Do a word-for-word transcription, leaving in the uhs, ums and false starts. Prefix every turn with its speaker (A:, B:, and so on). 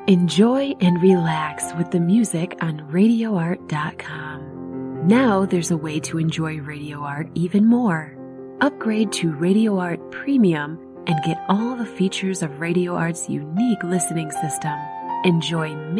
A: Enjoy and relax with the music on radio art dot com. Now there's a way to enjoy Radio Art even more. Upgrade to Radio Art Premium and get all the features of Radio Art's unique listening system. Enjoy